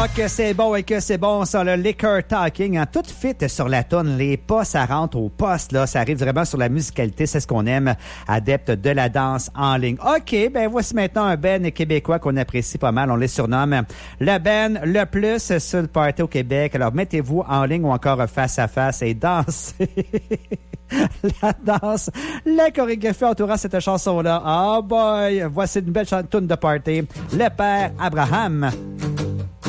Ah, que c'est bon et que c'est bon, ça, le Liquor Talking. Hein, tout fit sur la toune. Les pas, ça rentre au poste, là. Ça arrive vraiment sur la musicalité. C'est ce qu'on aime, adepte de la danse en ligne. OK, ben voici maintenant un band québécois qu'on apprécie pas mal. On les surnomme le band le plus sur le party au Québec. Alors, mettez-vous en ligne ou encore face à face et dansez. La danse, la chorégraphie entourant cette chanson-là. Oh boy! Voici une belle toune de party. Le père Abraham.